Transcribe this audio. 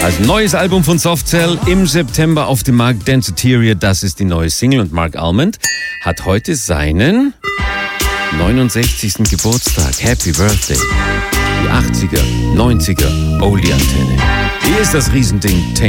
Also neues Album von Softcell im September auf dem Markt. Danceteria, das ist die neue Single. Und Mark Almond hat heute seinen 69. Geburtstag. Happy Birthday. Die 80er, 90er Oldie-Antenne. Hier ist das Riesending.